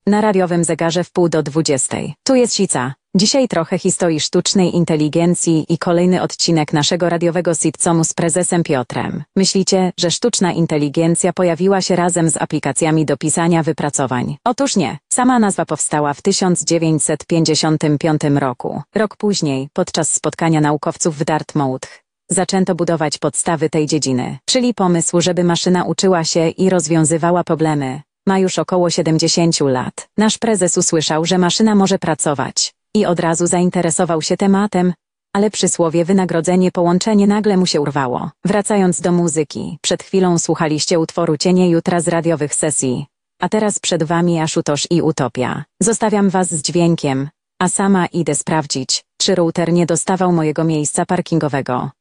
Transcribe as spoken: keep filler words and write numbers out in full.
Na radiowym zegarze w pół do dwudziestej. Tu jest Sica. Dzisiaj trochę historii sztucznej inteligencji i kolejny odcinek naszego radiowego sitcomu z prezesem Piotrem. Myślicie, że sztuczna inteligencja pojawiła się razem z aplikacjami do pisania wypracowań? Otóż nie. Sama nazwa powstała w tysiąc dziewięćset pięćdziesiątym piątym roku. Rok później, podczas spotkania naukowców w Dartmouth, zaczęto budować podstawy tej dziedziny, czyli pomysł, żeby maszyna uczyła się i rozwiązywała problemy. Ma już około siedemdziesiąt lat. Nasz prezes usłyszał, że maszyna może pracować i od razu zainteresował się tematem, ale przysłowie wynagrodzenie połączenie nagle mu się urwało. Wracając do muzyki, przed chwilą słuchaliście utworu Cienie Jutra z radiowych sesji, a teraz przed wami Ashutosh i Utopia. Zostawiam was z dźwiękiem, a sama idę sprawdzić, czy router nie dostawał mojego miejsca parkingowego.